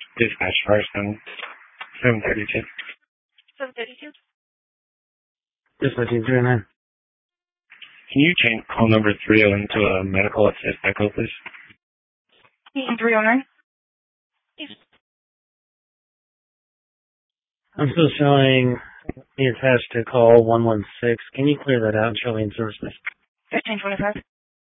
Dispatch person. 732. 732. Dispatch 809. Can you change call number 301 to a medical assist echo, please? 309. I'm still showing the attached to call 116. Can you clear that out and show me in service, please? 1525.